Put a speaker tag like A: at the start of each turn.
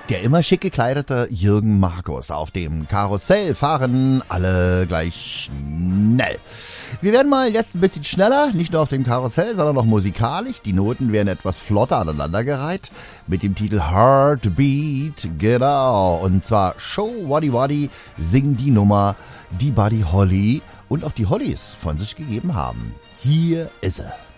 A: Der immer schick gekleidete Jürgen Markus. Auf dem Karussell fahren alle gleich schnell. Wir werden mal jetzt ein bisschen schneller, nicht nur auf dem Karussell, sondern auch musikalisch. Die Noten werden etwas flotter aneinandergereiht mit dem Titel Heartbeat, genau. Und zwar Show Waddy Waddy singen die Nummer, die Buddy Holly und auch die Hollys von sich gegeben haben. Hier ist er.